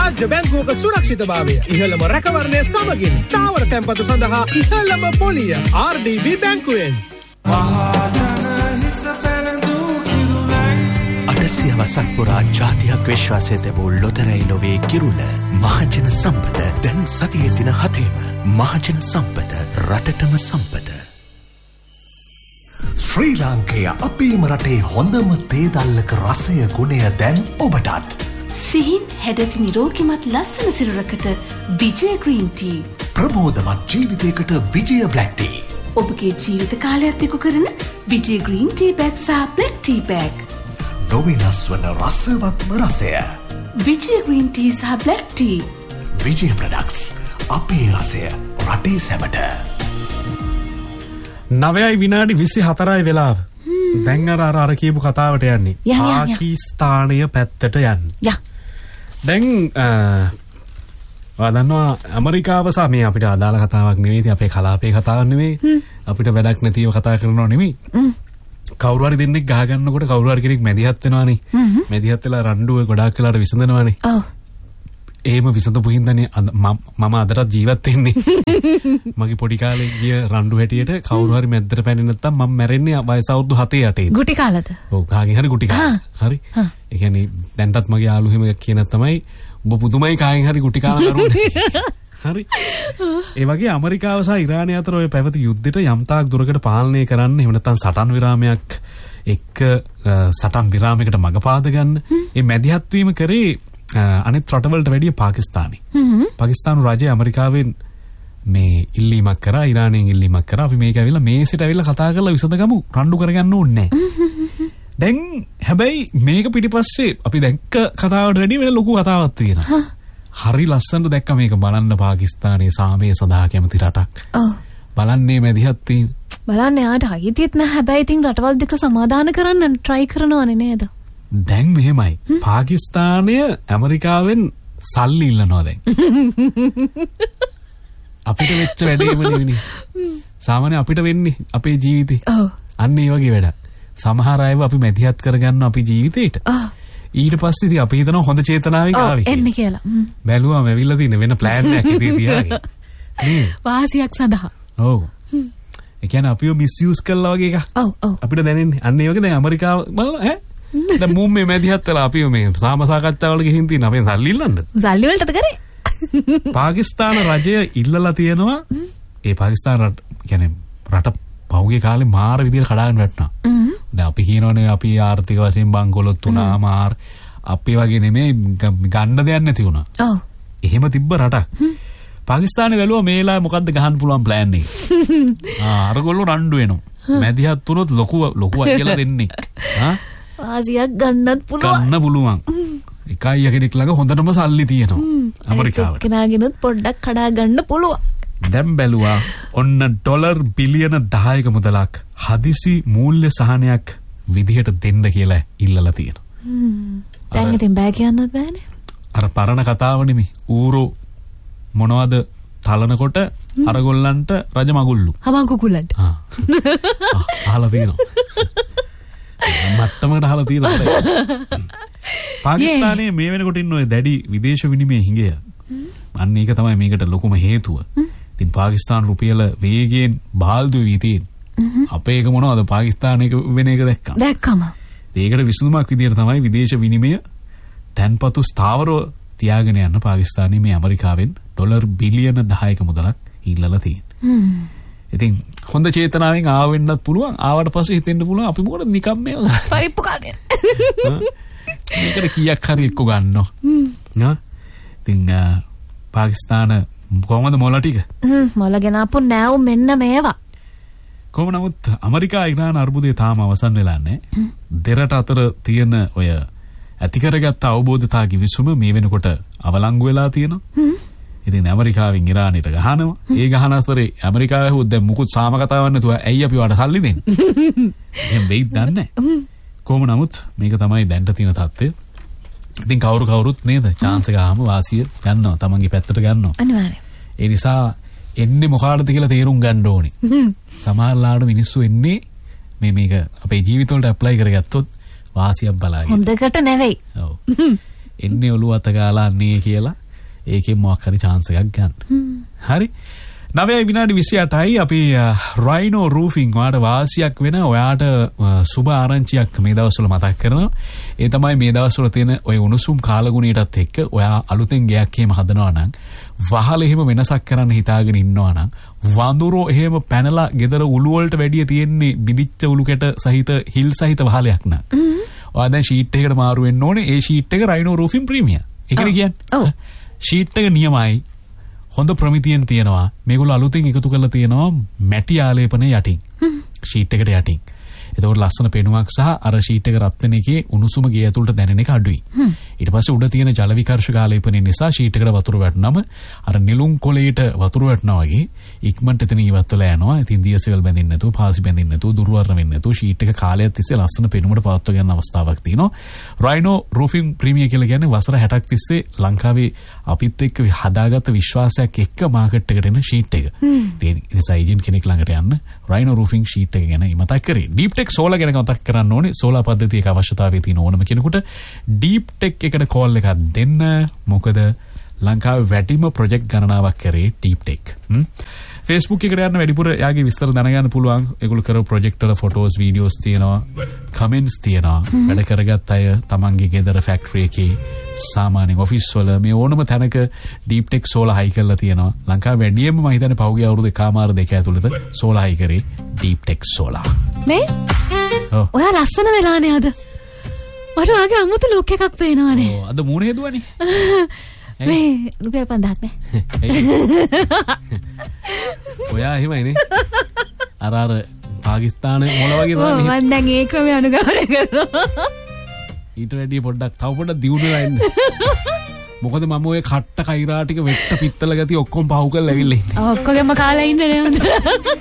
රාජ්‍ය බැංකුවක සුරක්ෂිතභාවය ඉහළම රැකවරණය සමගින් ස්ථාවර තැන්පතු සඳහා ඉහළම පොලිය RDB බැංකුවෙන්. අටසියවසක් පුරා ජාතියක් විශ්වාසය තැබූ ලොතරැයි ලොවේ කිරුළ මහජන සම්පත දැන් සතියේ දින 7ම මහජන සම්පත රටටම සම්පත. ශ්‍රී ලාංකේය අපේම රටේ හොඳම තේදල්ලක රසය ගුණය දැන් ඔබටත්. සිහින් හැඩති නිරෝගිමත් ලස්සන සිරුරකට විජය ග්‍රීන් ටී. ප්‍රබෝධමත් ජීවිතයකට විජය බ්ලැක් ටී. ඔබගේ ජීවිත කාලයත් එක්ක කරන විජය ග්‍රීන් ටී බෑග් සහ බ්ලැක් ටී බෑග්. නොවිනස් වන රසවත්ම රසය. විජය ග්‍රීන් ටී සහ බ්ලැක් ටී. විජය ප්‍රොඩක්ට්ස් අපේ රසය රටේ සැමට. 9:24 වෙලාව. දැන් අර කියපු කතාවට යන්නේ. පාකිස්තානය පැත්තට යන්නේ. දැන් දන්නවා ඇමරිකාව සහ මේ අපිට අදාළ කතාවක් නෙවෙයි. අපේ කලාපේ කතාවක් නෙවෙයි. අපිට වැඩක් නැතිව කතා කරනවා නෙවෙයි. කවුරු හරි දෙන්නෙක් ගහ ගන්නකොට කවුරු හරි කෙනෙක් මැදිහත් වෙනවානේ. මැදිහත් වෙලා රණ්ඩුව ගොඩාක් වෙලාට විසඳනවානේ. එහෙම විසඳපු හින්දානේ මම අදටත් ජීවත් වෙන්නේ. මගේ පොඩි කාලේ ගිය රණ්ඩු හැටියට කවුරු හරි මැද්දට පැන්නේ නැත්තම් මම මැරෙන්නේ වයස අවුරුදු 7-8. ගුටි කාලද? ඔව් කාගෙන් හරි ගුටි කාලා. හරි. ඒ කියන්නේ දැන්ටත් මගේ යාළු හිම කියන තමයි ඔබ පුදුමයි කාගෙන් හරි ගුටි කාලා කරුනේ. හරි. ඒ වගේ ඇමරිකාව සහ ඉරානය අතර ඔය පැවති යුද්ධෙට යම්තාක් දුරකට පාලනය කරන්න එහෙම නැත්නම් සටන් විරාමයක් එක්ක සටන් විරාමයකට මඟ පාද ගන්න මේ මැදිහත් වීම කරේ අනිත් රටවලට වැඩිය පාකිස්තානයි. පාකිස්තානු රජය ඇමරිකාවෙන් මේ ඉල්ලීමක් කරා ඉරානයෙන් ඉල්ලීමක් කරා අපි මේක ඇවිල්ලා මේසෙට ඇවිල්ලා කතා කරලා විසඳගමු රණ්ඩු කරගන්න ඕනේ නැහැ. දැන් හැබැයි මේක පිටිපස්සේ අපි දැක්ක කතාවට වැඩිය වෙන ලොකු කතාවක් තියෙනවා. හරි ලස්සනට දැක්ක මේක බලන්න පාකිස්තානයේ සාමය සඳහා කැමති රටක්. බලන්නේ මැදිහත් වීම. බලන්න යාට අයිතියත් නැහැ හැබැයි ඉතින් රටවල් දෙක සමාදාන කරන්න try කරනවනේ නේද? දැන් මෙහෙමයි. පාකිස්තානය ඇමරිකාවෙන් සල්ලි ඉල්ලනවා දැන්. අපිට වෙච්ච වැඩේම නෙවෙයි. සාමාන්‍ය අපිට වෙන්නේ අපේ ජීවිතේ. අන්න ඒ වගේ වැඩක්. සමහර අයව අපි මැදිහත් කරගන්න අපි ජීවිතේට. ඊට පස්සේ ඉතින් අපි හිතනවා හොඳ චේතනාවෙන් ආවේ එන්නේ කියලා. බැලුවාම ඇවිල්ලා තියෙන වෙන ප්ලෑන් එකක් ඉතින් තියාගෙන. නේ වාසියක් සඳහා. ඔව්. ඒ කියන්නේ අපිව මිස්යූස් කළා වගේ එකක්. අපිට දැනෙන්නේ. අන්න ඒ වගේ දැන් ඇමරිකාව බලන්න ඈ. දැන් මුම් මේ මැදිහත් වෙලා අපිව මේ සාකච්ඡාවල ගිහින් තියෙන අපේ සල්ලි ඉල්ලන්නද? සල්ලි වලටද කරේ? පාකිස්තාන රජය ඉල්ලලා තියෙනවා. ඒ පාකිස්තාන රට කියන්නේ රට පහුගිය කාලේ මාර විදියට කඩාගෙන වැටුණා. දැන් අපි කියනවනේ අපි ආර්ථික වශයෙන් බංකොලොත් වුණා මාර අපේ වගේ නෙමෙයි ගන්න දෙයක් නැති වුණා. ඔව්. එහෙම තිබ්බ රටක්. පාකිස්තානේ වැළුවා මේලා මොකද්ද ගහන්න පුළුවන් ප්ලෑන් එක. අරගොල්ලෝ රණ්ඩු වෙනවා. මැදිහත් වුණොත් ලොකු අයලා දෙන්නේ. වාසියක් ගන්නත් පුළුවන්. ගන්න පුළුවන්. එකයි කෙනෙක් ළඟ හොඳටම සල්ලි තියෙනවා. ඇමරිකාවට. කෙනාගෙනුත් පොඩ්ඩක් කඩා ගන්න පුළුවන්. දැන් බැලුවා ඔන්න ඩොලර් බිලියන 10ක මුදලක් හදිසි මූල්‍ය සහනයක් විදිහට දෙන්න කියලා ඉල්ලලා තියෙනවා. දැන් ඉතින් බෑ කියන්නත් බෑනේ. අර පරණ කතාව නෙමෙයි. ඌරෝ මොනවද තලනකොට අරගොල්ලන්ට රජ මගුල්ලු. හමන් කුකුලන්ට. අහලා තියෙනවා. මට්ටමකට අහලා තියෙනවා. පාකිස්තානයේ මේ වෙනකොට ඉන්න ඔය දැඩි විදේශ විනිමය හිඟය. අන්න ඒක තමයි මේකට ලොකුම හේතුව. ඉතින් පාකිස්තාන රුපියල වේගයෙන් බාල්දු වී තියෙන. අපේ එක මොනවද පාකිස්තානයක වෙන එක දැක්කම. ඒකට විසඳුමක් විදියට තමයි විදේශ විනිමය තැන්පතු ස්ථාවරව තියාගෙන යන්න පාකිස්තානයේ මේ ඇමරිකාවෙන් ඩොලර් බිලියන 10ක මුදලක් ඉල්ලලා තියෙනවා. ඉතින් හොඳ චේතනාවෙන් ආවෙන්නත් පුළුවන්. ආවට පස්සේ හිතෙන්න පුළුවන් අපි මොකටද නිකම් මේ පරිප්පු කාගෙන. මේකට කීයක් හරි එක්ක ගන්නවා. ඉතින් පාකිස්තාන කොහොමද මොළ ටික? මොළ ගෙනාපු නෑව් මෙන්න මේවා. කොහොම නමුත් ඇමරිකා ඉරාන අර්බුදය තාම අවසන් වෙලා නැහැ. දෙරට අතර තියෙන ඔය ඇති කරගත්ත අවබෝධතා කිවිසුම මේ වෙනකොට අවලංගු වෙලා තියෙනවා. ඉතින් ඇමරිකාවෙන් ඉරානයට ගහනවා. ඒ ගහන අතරේ ඇමරිකාව ඇහුවොත් දැන් මුකුත් සාම කතාවක් නැතුව ඇයි අපි වට සල්ලි දෙන්නේ? එහෙනම් වෙයිද දන්නේ නැහැ. කොහොම නමුත් මේක තමයි දැන්ට තියෙන තත්ත්වය. ඉතින් කවුරුත් නේද chance එක ආවම වාසිය ගන්නවා. තමන්ගේ පැත්තට ගන්නවා. අනිවාර්යයෙන්. ඒ නිසා එන්නේ මොකාටද කියලා තේරුම් ගන්න ඕනේ. සමහරලාට මිනිස්සු එන්නේ මේක අපේ ජීවිතවලට ඇප්ලයි කරගත්තොත් වාසියක් බලාගෙන. හොඳකට නෙවෙයි. ඔව්. එන්නේ ඔළුව අත ගාලා අන්නේ කියලා ඒකෙන් මොකක් හරි chance එකක් ගන්න. හරි. 9 විනාඩි 28යි අපි රයිනෝ රූෆින් ඔයාට වාසියක් වෙන ඔයාට සුබ ආරංචියක් මේ දවස්වල මතක් කරනවා. ඒ තමයි මේ දවස්වල තියෙන ඔය උණුසුම් කාලගුණයටත් එක්ක ඔයා අලුතෙන් ගෙයක් එහෙම හදනවා නම් වහල එහෙම වෙනසක් කරන්න හිතාගෙන ඉන්නවා නම් වඳුරෝ එහෙම පැනලා ගෙදර උළු වලට වැඩිය තියෙන්නේ බිඳිච්ච උළු කැට සහිත හිල් සහිත වහලයක් නම් ඔයා දැන් ෂීට් එකකට මාරු වෙන්න ඕනේ. ඒ ෂීට් එක රයිනෝ රූෆින් ප්‍රීමියම්. ඒකනේ කියන්නේ. ෂීට් එක නියමයි. හොඳ ප්‍රමිතියෙන් තියෙනවා. මේගොල්ලෝ අලුතින් එකතු කරලා තියෙනවා මැටි ආලේපනය යටින්. ෂීට් එකට යටින්. එතකොට ලස්සන පෙනුමක් සහ අර ෂීට් එක රත් වෙන එකේ උණුසුම ගේ ඇතුළට දැනෙන එක අඩුයි. ඊට පස්සේ උඩ තියෙන ජල විකර්ෂක ආලේපනය නිසා ෂීට් එකට වතුර වැටුනම අර නිලුම් කොලේට වතුර වැටුනා වගේ ඉක්මනට එතන ඉවත් වෙලා යනවා. ඉතින් දියසෙවල් බැඳින්න නැතුව, පාසි බැඳින්න නැතුව, දුර්වර්ණ වෙන්නේ නැතුව ෂීට් එක කාලයක් තිස්සේ ලස්සන පෙනුමට පවත්වා ගන්න අවස්ථාවක් තියෙනවා. රයිනෝ රූෆින් ප්‍රීමියම් කියලා කියන්නේ වසර 60ක් තිස්සේ ලංකාවේ අපිත් එක්ක හදාගත්ත විශ්වාසයක් එක්ක මාකට් එකට එන ෂීට් එක. ඒ නිසා ඒජන්ට් කෙනෙක් ළඟට යන්න රයිනෝ රූෆින් ෂීට් එක ගැන මතක් කරේ. ඩීප් ටෙක් සෝලා ගැන මතක් කරන්න ඕනේ. සෝලා පද්ධතියක අවශ්‍යතාවය තියෙන ඕනම කෙනෙකුට ඩීප් ටෙක් එකට කෝල් එකක් දෙන්න. මොකද ලංකාවේ වැඩිම ප්‍රොජෙක්ට් ගණනාවක් කරේ ඩීප් ටෙක්. Facebook එකට යන්න වැඩිපුර යාගේ විස්තර දැනගන්න පුළුවන්. ඒගොල්ලෝ කරපු ප්‍රොජෙක්ට් වල ෆොටෝස්, වීඩියෝස් තියෙනවා, කමෙන්ට්ස් තියෙනවා. වැඩ කරගත් අය තමන්ගේ ගෙදර ෆැක්ටරි එකේ සාමාන්‍ය ඔෆිස් වල මේ ඕනම තැනක ඩීප් ටෙක් සෝලා හයි කරලා තියෙනවා. ලංකාවේ වැඩියෙන්ම මම හිතන්නේ පහුගිය අවුරුදු 1.5 ඇතුළත සෝලා හයි කරේ ඩීප් ටෙක් සෝලා. මේ ඔයා ලස්සන වෙලානේ අද. මට ඔයාගේ අමුතු ලුක් එකක් පේනවානේ. ඔව් අද මූණ හේදුවනේ. මේ රුපියල් 5000ක් නේ. ඔයා එහෙමයිනේ. අර පාකිස්තානේ මොළ වගේ තමයි. මම දැන් ඒ ක්‍රමය අනුගමනය කරනවා. ඊට වැඩිය පොඩ්ඩක් තව පොඩ්ඩක් දියුණු වෙලා ඉන්න. මොකද මම ඔය කට්ට කෛරා ටික වෙට්ට පිත්තල ගතිය ඔක්කොම පහු කරලා ඇවිල්ලා ඉන්නේ. ඔක්කොගෙම කාලා ඉන්නේ නේද?